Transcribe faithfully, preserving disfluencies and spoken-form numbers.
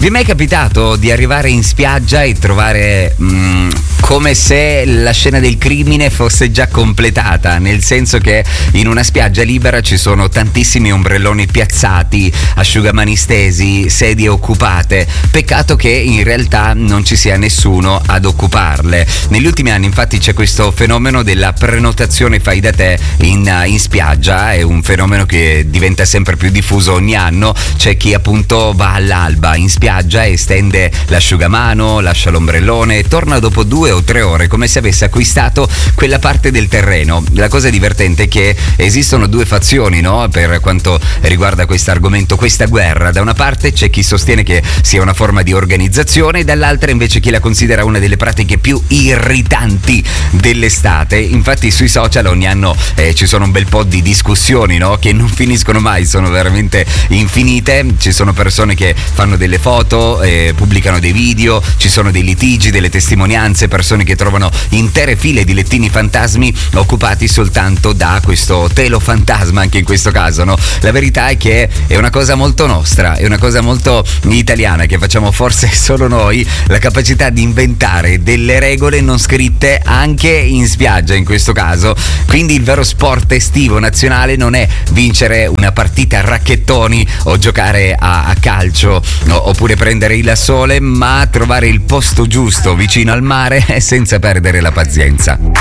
Vi è mai capitato di arrivare in spiaggia e trovare mh, come se la scena del crimine fosse già completata, nel senso che in una spiaggia libera ci sono tantissimi ombrelloni piazzati, asciugamani stesi, sedie occupate, peccato che in realtà non ci sia nessuno ad occuparle. Negli ultimi anni infatti c'è questo fenomeno della prenotazione fai da te in, in spiaggia, è un fenomeno che diventa sempre più diffuso ogni anno. C'è chi appunto va all'alba in spiaggia e stende l'asciugamano, lascia l'ombrellone e torna dopo due o tre ore come se avesse acquistato quella parte del terreno. La cosa divertente è che esistono due fazioni, no? Per quanto riguarda questo argomento, questa guerra. Da una parte c'è chi sostiene che sia una forma di organizzazione, dall'altra invece chi la considera una delle pratiche più irritanti dell'estate. Infatti sui social ogni anno eh, ci sono un bel po' di discussioni, no? Che non finiscono mai, sono veramente infinite. Ci sono persone che fanno delle foto, eh, pubblicano dei video, ci sono dei litigi, delle testimonianze, persone che trovano intere file di lettini fantasmi occupati soltanto da questo telo fantasma, anche in questo caso, no? La verità è che è una cosa molto nostra, è una cosa molto italiana che facciamo forse solo noi, la capacità di inventare delle regole non scritte anche in spiaggia in questo caso. Quindi il vero sport estivo nazionale non è vincere una partita a racchettoni o giocare a, a calcio o, oppure prendere il sole, ma trovare il posto giusto vicino al mare senza perdere la pazienza.